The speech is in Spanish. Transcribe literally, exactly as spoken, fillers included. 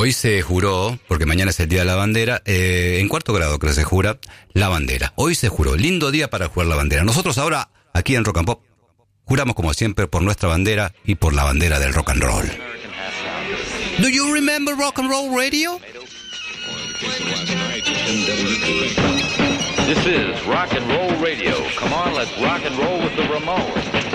Hoy se juró, porque mañana es el Día de la Bandera, eh, en cuarto grado creo que se jura la bandera. Hoy se juró, lindo día para jurar la bandera. Nosotros ahora, aquí en Rock and Pop, juramos como siempre por nuestra bandera y por la bandera del rock and roll. Do you remember Rock and Roll Radio? This is Rock and Roll Radio. Come on, let's rock and roll with the Ramones.